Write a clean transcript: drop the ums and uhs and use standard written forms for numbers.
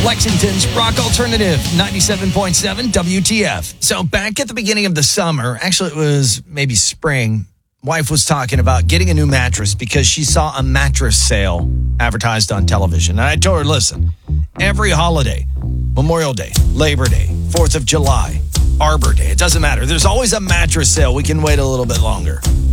Lexington's Rock Alternative, 97.7 WTF. So back at the beginning of the summer, actually it was maybe spring, wife was talking about getting a new mattress because she saw a mattress sale advertised on television. And I told her, listen, every holiday, Memorial Day, Labor Day, 4th of July, Arbor Day, it doesn't matter. There's always a mattress sale. We can wait a little bit longer.